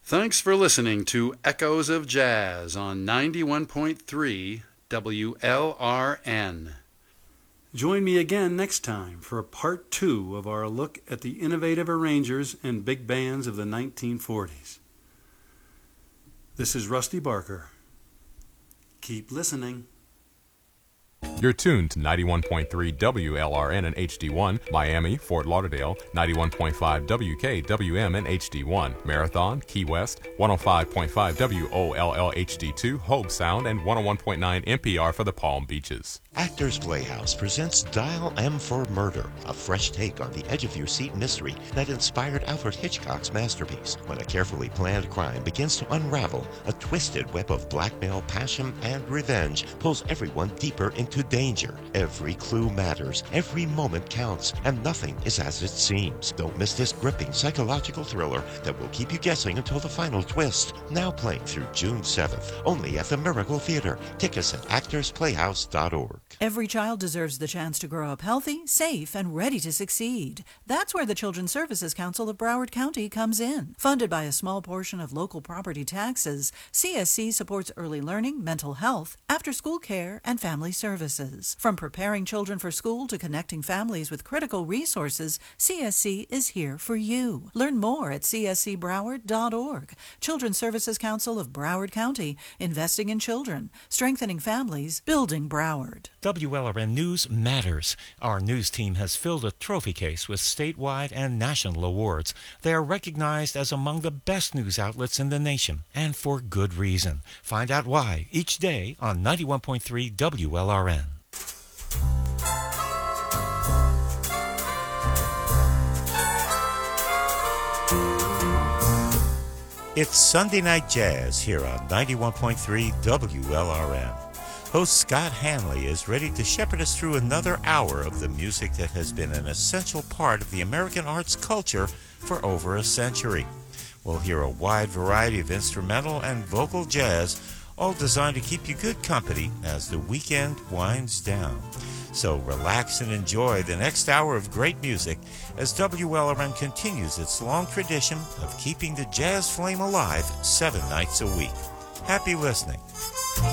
Thanks for listening to Echoes of Jazz on 91.3 WLRN. Join me again next time for part 2 of our look at the innovative arrangers and big bands of the 1940s. This is Rusty Barker. Keep listening. You're tuned to 91.3 WLRN and HD1, Miami, Fort Lauderdale, 91.5 WKWM and HD1, Marathon, Key West, 105.5 WOLL HD2, Hogue Sound, and 101.9 NPR for the Palm Beaches. Actors Playhouse presents Dial M for Murder, a fresh take on the edge-of-your-seat mystery that inspired Alfred Hitchcock's masterpiece. When a carefully planned crime begins to unravel, a twisted web of blackmail, passion, and revenge pulls everyone deeper into danger. Every clue matters, every moment counts, and nothing is as it seems. Don't miss this gripping psychological thriller that will keep you guessing until the final twist. Now playing through June 7th, only at the Miracle Theater. Tickets at actorsplayhouse.org. Every child deserves the chance to grow up healthy, safe, and ready to succeed. That's where the Children's Services Council of Broward County comes in. Funded by a small portion of local property taxes, CSC supports early learning, mental health, after-school care, and family services. From preparing children for school to connecting families with critical resources, CSC is here for you. Learn more at cscbroward.org. Children's Services Council of Broward County, investing in children, strengthening families, building Broward. WLRN News matters. Our news team has filled a trophy case with statewide and national awards. They are recognized as among the best news outlets in the nation, and for good reason. Find out why each day on 91.3 WLRN. It's Sunday Night Jazz here on 91.3 WLRN. Host Scott Hanley is ready to shepherd us through another hour of the music that has been an essential part of the American arts culture for over a century. We'll hear a wide variety of instrumental and vocal jazz, all designed to keep you good company as the weekend winds down. So relax and enjoy the next hour of great music as WLRN continues its long tradition of keeping the jazz flame alive 7 nights a week. Happy listening.